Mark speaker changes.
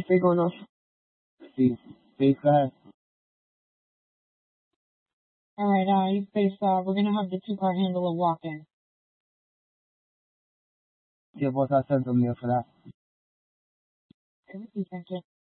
Speaker 1: Stay going off.
Speaker 2: Steve, go ahead.
Speaker 3: Alright, Space, we're gonna have the 2-car handle a walk-in.
Speaker 2: Yeah, boss, I sent them there for that.
Speaker 3: Thank you.